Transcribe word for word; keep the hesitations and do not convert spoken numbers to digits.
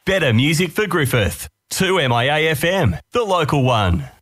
Better music for Griffith. two M I A F M, the local one.